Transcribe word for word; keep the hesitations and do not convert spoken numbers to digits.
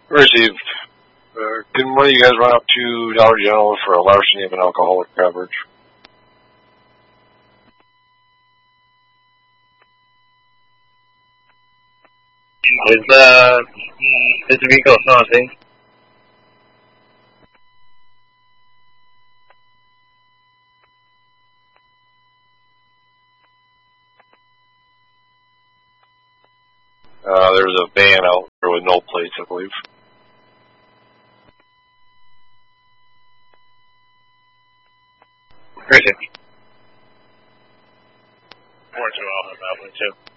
Received. Uh, can one of you guys run up to Dollar General for a larceny of an alcoholic beverage? Is uh, is the vehicle still on scene? Uh, there's a van out there with no plates, I believe. Appreciate it. Four two Alpha, that one too.